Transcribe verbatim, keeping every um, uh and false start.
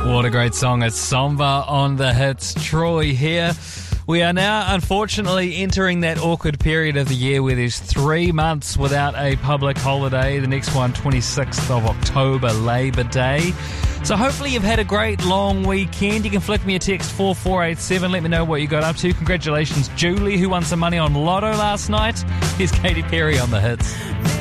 What a great song. It's Somva on the hits. Troy here. We are now, unfortunately, entering that awkward period of the year where there's three months without a public holiday. The next one, twenty-sixth of October, Labour Day. So hopefully you've had a great long weekend. You can flick me a text four four eight seven. Let me know what you got up to. Congratulations, Julie, who won some money on Lotto last night. Here's Katy Perry on the hits.